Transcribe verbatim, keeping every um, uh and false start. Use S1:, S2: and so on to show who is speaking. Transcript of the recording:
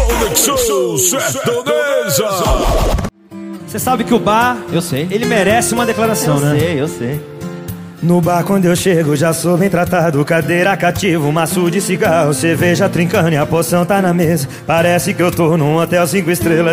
S1: Conexão Sertaneja.
S2: Você sabe que o bar,
S3: Eu sei.
S2: ele merece uma declaração,
S3: Eu
S2: né?
S3: sei, eu sei.
S4: No bar quando eu chego já sou bem tratado. Cadeira cativa, maço de cigarro, cerveja trincando e a poção tá na mesa. Parece que eu tô num hotel cinco estrelas.